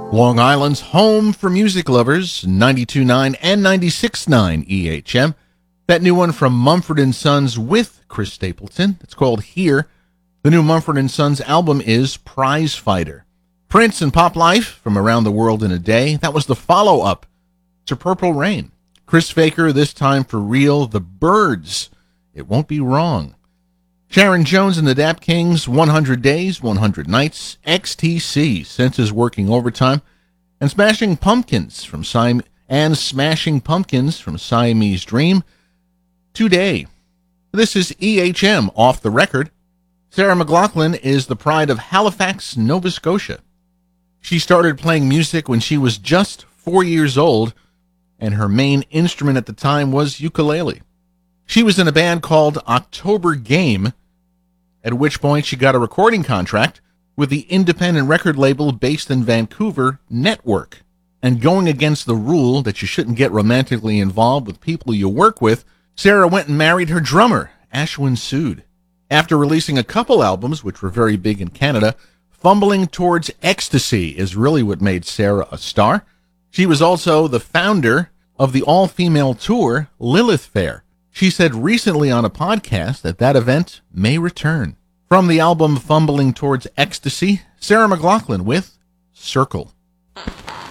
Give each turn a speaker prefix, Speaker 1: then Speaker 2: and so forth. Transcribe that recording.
Speaker 1: Long Island's home for music lovers, 92.9 and 96.9 EHM. That new one from Mumford & Sons with Chris Stapleton. It's called Here. The new Mumford & Sons album is Prize Fighter. Prince and Pop Life from Around the World in a Day. That was the follow-up to Purple Rain. Chris Faker, this time for real. The Byrds, It Won't Be Wrong. Sharon Jones and the Dap Kings, 100 Days, 100 Nights. XTC, Senses Working Overtime. And Smashing Pumpkins from Siamese Dream, Today. This is EHM Off the Record. Sarah McLachlan is the pride of Halifax, Nova Scotia. She started playing music when she was just 4 years old, and her main instrument at the time was ukulele. She was in a band called October Game, at which point she got a recording contract with the independent record label based in Vancouver, Network. And going against the rule that you shouldn't get romantically involved with people you work with, Sarah went and married her drummer, Ashwin Sood. After releasing a couple albums, which were very big in Canada, Fumbling Towards Ecstasy is really what made Sarah a star. She was also the founder of the all-female tour, Lilith Fair. She said recently on a podcast that event may return. From the album Fumbling Towards Ecstasy, Sarah McLachlan with Circle.